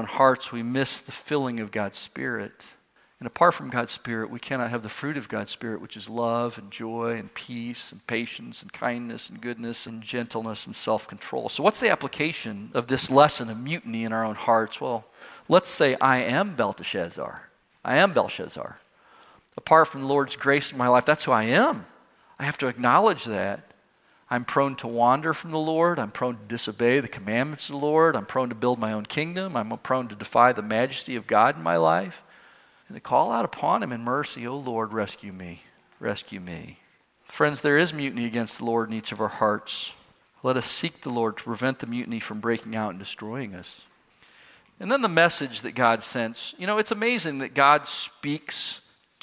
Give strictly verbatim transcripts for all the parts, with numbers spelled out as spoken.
own hearts, we miss the filling of God's Spirit. And apart from God's Spirit, we cannot have the fruit of God's Spirit, which is love and joy and peace and patience and kindness and goodness and gentleness and self-control. So what's the application of this lesson of mutiny in our own hearts? Well, let's say I am Belteshazzar. I am Belshazzar. Apart from the Lord's grace in my life, that's who I am. I have to acknowledge that. I'm prone to wander from the Lord. I'm prone to disobey the commandments of the Lord. I'm prone to build my own kingdom. I'm prone to defy the majesty of God in my life. And to call out upon Him in mercy, "Oh Lord, rescue me, rescue me." Friends, there is mutiny against the Lord in each of our hearts. Let us seek the Lord to prevent the mutiny from breaking out and destroying us. And then the message that God sends. You know, it's amazing that God speaks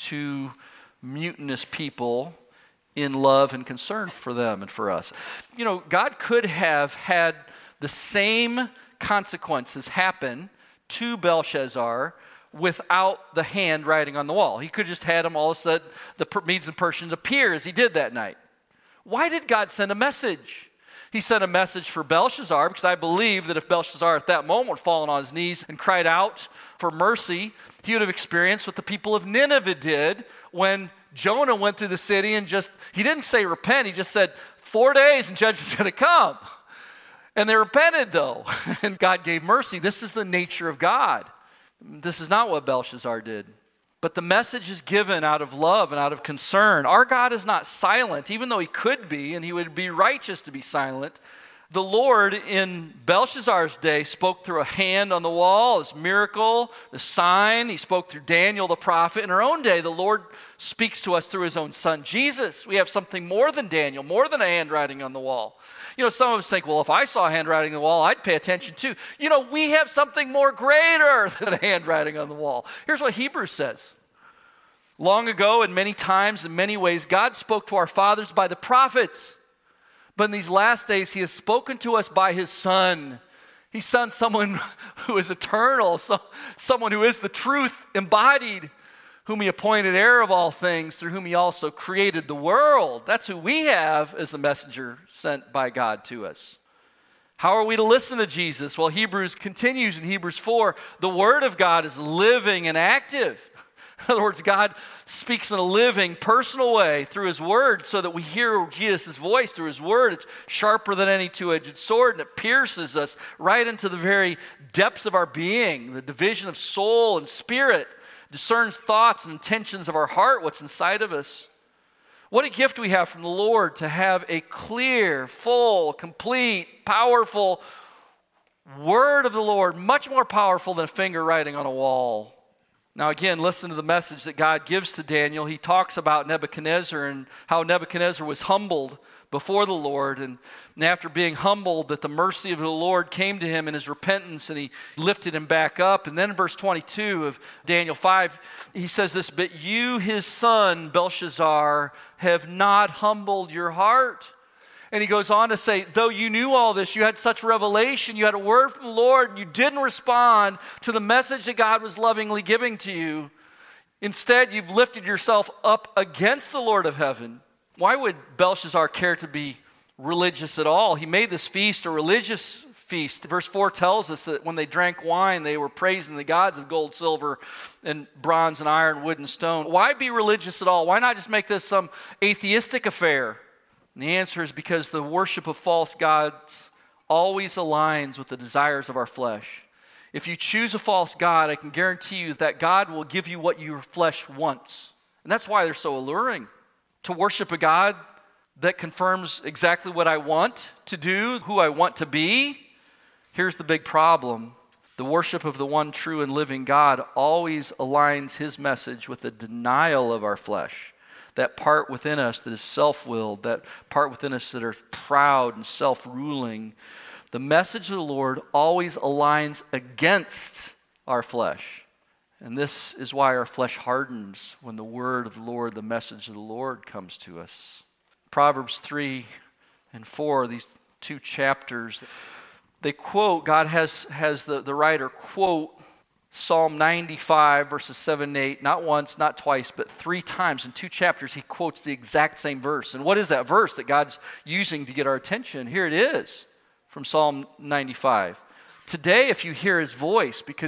to mutinous people in love and concern for them and for us. You know, God could have had the same consequences happen to Belshazzar without the hand writing on the wall. He could have just had him all of a sudden, the Medes and Persians appear as he did that night. Why did God send a message? He sent a message for Belshazzar because I believe that if Belshazzar at that moment had fallen on his knees and cried out for mercy, he would have experienced what the people of Nineveh did when Jonah went through the city and just, he didn't say repent, he just said four days and judgment's going to come. And they repented though, and God gave mercy. This is the nature of God. This is not what Belshazzar did. But the message is given out of love and out of concern. Our God is not silent, even though He could be, and He would be righteous to be silent. The Lord in Belshazzar's day spoke through a hand on the wall, His miracle, the sign. He spoke through Daniel the prophet. In our own day, the Lord speaks to us through His own Son, Jesus. We have something more than Daniel, more than a handwriting on the wall. You know, some of us think, well, if I saw handwriting on the wall, I'd pay attention too. You know, we have something more greater than a handwriting on the wall. Here's what Hebrews says. Long ago and many times in many ways, God spoke to our fathers by the prophets. But in these last days, He has spoken to us by His Son. He sent someone who is eternal, so, someone who is the truth embodied, whom He appointed heir of all things, through whom He also created the world. That's who we have as the messenger sent by God to us. How are we to listen to Jesus? Well, Hebrews continues in Hebrews four. The Word of God is living and active. In other words, God speaks in a living, personal way through His Word so that we hear Jesus' voice through His Word. It's sharper than any two-edged sword, and it pierces us right into the very depths of our being, the division of soul and spirit, discerns thoughts and intentions of our heart, what's inside of us. What a gift we have from the Lord to have a clear, full, complete, powerful Word of the Lord, much more powerful than a finger writing on a wall. Now again, listen to the message that God gives to Daniel. He talks about Nebuchadnezzar and how Nebuchadnezzar was humbled before the Lord. And, and after being humbled, that the mercy of the Lord came to him in his repentance and He lifted him back up. And then in verse twenty-two of Daniel five, he says this, "But you, his son, Belshazzar, have not humbled your heart." And he goes on to say, though you knew all this, you had such revelation, you had a word from the Lord, and you didn't respond to the message that God was lovingly giving to you. Instead, you've lifted yourself up against the Lord of heaven. Why would Belshazzar care to be religious at all? He made this feast a religious feast. Verse four tells us that when they drank wine, they were praising the gods of gold, silver, and bronze, and iron, wood, and stone. Why be religious at all? Why not just make this some atheistic affair? And the answer is because the worship of false gods always aligns with the desires of our flesh. If you choose a false god, I can guarantee you that God will give you what your flesh wants. And that's why they're so alluring. To worship a God that confirms exactly what I want to do, who I want to be. Here's the big problem. The worship of the one true and living God always aligns His message with the denial of our flesh. That part within us that is self-willed, that part within us that are proud and self-ruling. The message of the Lord always aligns against our flesh. And this is why our flesh hardens when the word of the Lord, the message of the Lord comes to us. Proverbs three and four, these two chapters, they quote, God has, has the, the writer quote Psalm ninety-five, verses seven and eight, not once, not twice, but three times in two chapters, he quotes the exact same verse. And what is that verse that God's using to get our attention? Here it is from Psalm ninety-five. Today, if you hear His voice, because